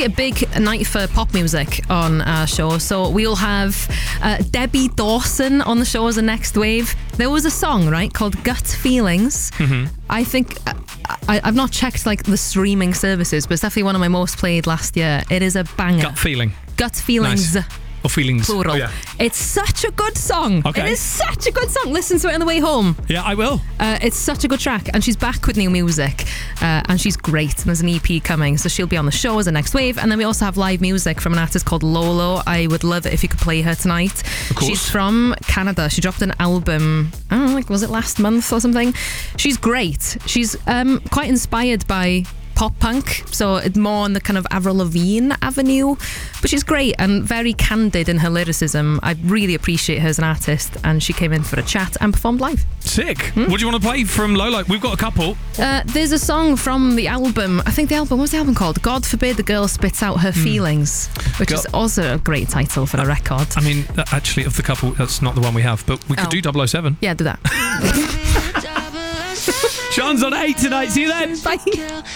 obviously a big night for pop music on our show. So we'll have Debbie Dawson on the show as a next wave. There was a song, right, called Gut Feelings. I think I've not checked like the streaming services, but it's definitely one of my most played last year. It is a banger. Gut Feelings. Nice. Or Feelings. Plural. Oh, yeah. It's such a good song. Okay. It is such a good song. Listen to it on the way home. Yeah, I will. It's such a good track, and she's back with new music, and she's great. And there's an EP coming, so she'll be on the show as a next wave. And then we also have live music from an artist called Lolo. I would love it if you could play her tonight. Of course. She's from Canada. She dropped an album, I don't know, like, was it last month or something? She's great. She's quite inspired by pop punk, so it's more on the kind of Avril Lavigne avenue, but she's great and very candid in her lyricism. I really appreciate her as an artist, and she came in for a chat and performed live. Sick. What do you want to play from Lolo? We've got a couple. There's a song from the album, I think what was the album called? God Forbid the Girl Spits Out Her Feelings, which is also a great title for a record. I mean, actually, of the couple, that's not the one we have, but we could do 007. Yeah, do that. Sean's on 8 tonight. See you then. Bye.